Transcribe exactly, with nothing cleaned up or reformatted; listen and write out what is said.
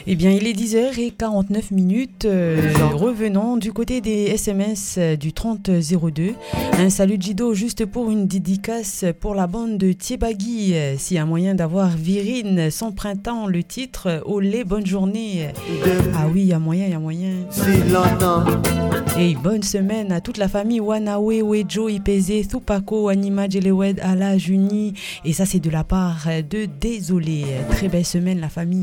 Eh bien, il est dix heures quarante-neuf minutes. Euh, revenons du côté des S M S du trente zéro deux. Un salut Jido juste pour une dédicace pour la bande de Thiebagui. S'il y a moyen d'avoir Virine sans printemps, le titre Olé, bonne journée. Ah oui, il y a moyen, il y a moyen. Et bonne semaine à toute la famille Wanawe, Wejo, Ipeze, Thupako, Anima, Jelewed, Ala, Juni. Et ça, c'est de la part de Désolé. Très belle semaine, la famille.